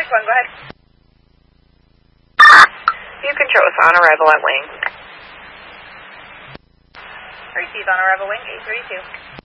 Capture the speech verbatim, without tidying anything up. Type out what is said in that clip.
one, go ahead. You can show us on arrival at wing. Receive on arrival wing, eight thirty-two.